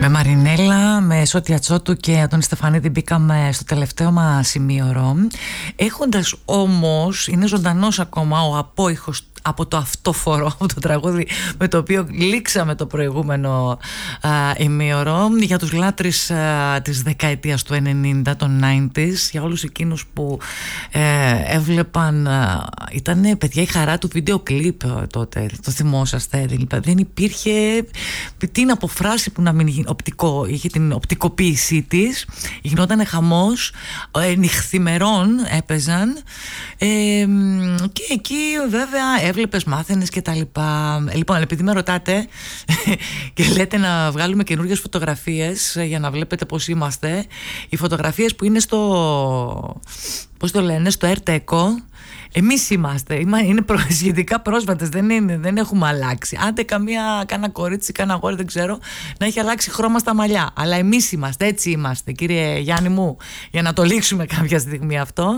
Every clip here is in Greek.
Με Μαρινέλα, με Σώτια Τσότου και Αντώνη Στεφανίδη μπήκαμε στο τελευταίο μας ημίωρο. Έχοντας όμως, είναι ζωντανός ακόμα ο απόϊχος από το αυτόφορο, από το τραγούδι με το οποίο λήξαμε το προηγούμενο ημίωρο, για τους λάτρεις της δεκαετίας του 90, των 90s, για όλους εκείνους που έβλεπαν, ήτανε παιδιά η χαρά του βίντεο κλιπ τότε, το θυμόσαστε, δηλαδή δεν υπήρχε την αποφράση που να μην γίνει είχε την οπτικοποίησή της, γινόταν χαμός, νυχθημερών έπαιζαν και εκεί βέβαια έβλεπες, μάθαινες και τα λοιπά. Λοιπόν, επειδή με ρωτάτε και λέτε να βγάλουμε καινούργιες φωτογραφίες για να βλέπετε πως είμαστε, οι φωτογραφίες που είναι στο, πώς το λένε, στο ΕΡΤΕΚΟ, εμείς είμαστε, είναι σχετικά πρόσφατες, δεν έχουμε αλλάξει. Άντε κάνα κορίτσι, κάνα αγόρι, δεν ξέρω, να έχει αλλάξει χρώμα στα μαλλιά. Αλλά εμείς είμαστε, έτσι είμαστε, κύριε Γιάννη μου, για να το λήξουμε κάποια στιγμή αυτό.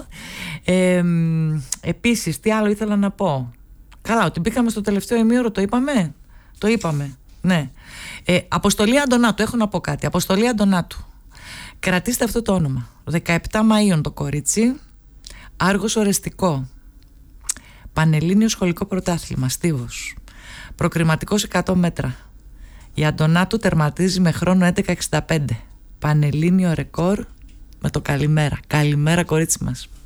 Επίσης, τι άλλο ήθελα να πω. Καλά, ότι μπήκαμε στο τελευταίο ημίωρο, το είπαμε. Το είπαμε, ναι. Αποστολή Αντωνάτου, έχω να πω κάτι. Αποστολή Αντωνάτου. Κρατήστε αυτό το όνομα. 17 Μαΐων το κορίτσι. Άργος Ορεστικό. Πανελλήνιο Σχολικό Πρωτάθλημα, Στίβος. Προκριματικός 100 μέτρα. Η Αντωνάτου τερματίζει με χρόνο 11.65. Πανελλήνιο ρεκόρ με το καλημέρα. Καλημέρα κορίτσι μας.